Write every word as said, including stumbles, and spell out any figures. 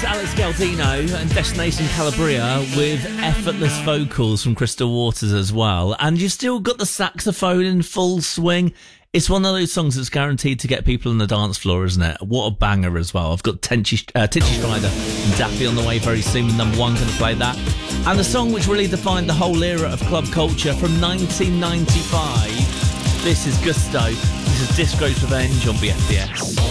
was Alex Galdino and Destination Calabria with effortless vocals from Crystal Waters as well. And you've still got the saxophone in full swing. It's one of those songs that's guaranteed to get people on the dance floor, isn't it? What a banger as well. I've got Tenchi, uh, Titchy Strider and Daffy on the way very soon with number one, going to play that. And the song which really defined the whole era of club culture from nineteen ninety-five. This is Gusto. This is Disco's Revenge on B F B S.